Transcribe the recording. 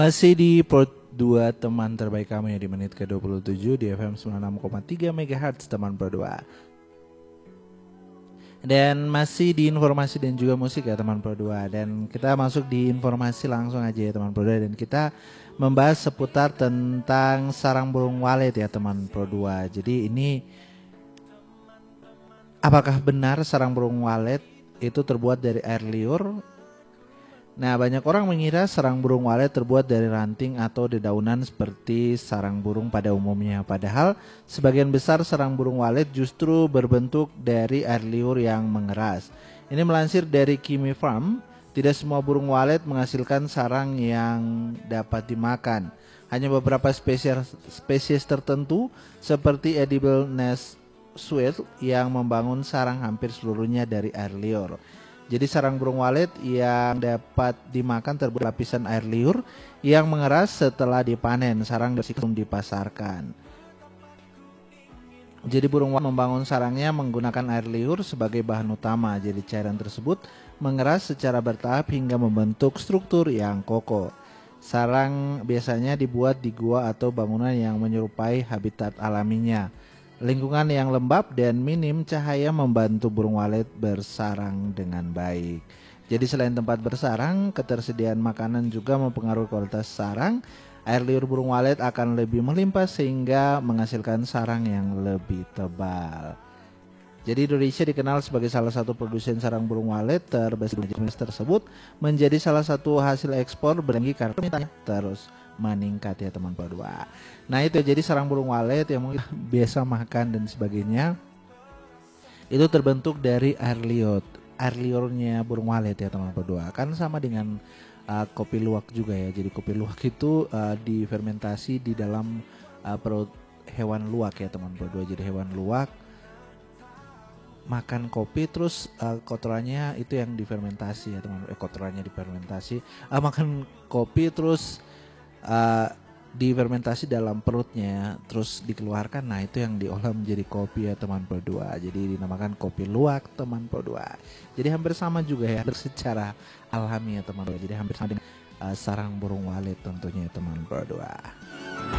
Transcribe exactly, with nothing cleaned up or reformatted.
Masih di Pro dua teman terbaik kamu ya di menit ke dua puluh tujuh di F M sembilan puluh enam koma tiga MHz teman Pro dua. Dan masih di informasi dan juga musik ya teman Pro dua. Dan kita masuk di informasi langsung aja ya teman Pro dua. Dan kita membahas seputar tentang sarang burung walet ya teman Pro dua. Jadi ini, apakah benar sarang burung walet itu terbuat dari air liur? Nah, banyak orang mengira sarang burung walet terbuat dari ranting atau dedaunan seperti sarang burung pada umumnya. Padahal sebagian besar sarang burung walet justru berbentuk dari air liur yang mengeras. Ini melansir dari Kimi Farm, tidak semua burung walet menghasilkan sarang yang dapat dimakan. Hanya beberapa spesies spesies tertentu seperti edible nest swift yang membangun sarang hampir seluruhnya dari air liur. Jadi sarang burung walet yang dapat dimakan terbuat lapisan air liur yang mengeras setelah dipanen. Sarang sebelum dipasarkan. Jadi burung walet membangun sarangnya menggunakan air liur sebagai bahan utama. Jadi cairan tersebut mengeras secara bertahap hingga membentuk struktur yang kokoh. Sarang biasanya dibuat di gua atau bangunan yang menyerupai habitat alaminya. Lingkungan yang lembab dan minim cahaya membantu burung walet bersarang dengan baik. Jadi selain tempat bersarang, ketersediaan makanan juga mempengaruhi kualitas sarang. Air liur burung walet akan lebih melimpah sehingga menghasilkan sarang yang lebih tebal. Jadi Indonesia dikenal sebagai salah satu produsen sarang burung walet terbesar di jenis tersebut, menjadi salah satu hasil ekspor berlenggi karena permintaannya terus meningkat ya teman Pro dua. Nah itu jadi sarang burung walet yang mungkin biasa makan dan sebagainya itu terbentuk dari air liur. Air liurnya burung walet ya teman Pro dua. Kan sama dengan uh, kopi luwak juga ya. Jadi kopi luwak itu uh, difermentasi di dalam uh, perut hewan luwak ya teman Pro dua. Jadi hewan luwak makan kopi terus uh, kotorannya itu yang difermentasi ya teman. Eh, kotorannya difermentasi. Uh, makan kopi terus Uh, difermentasi dalam perutnya terus dikeluarkan. Nah itu yang diolah menjadi kopi ya teman Pro dua. Jadi dinamakan kopi luwak teman Pro dua. Jadi hampir sama juga ya secara alami ya teman Pro dua. Jadi hampir sama dengan uh, sarang burung walet tentunya teman Pro dua.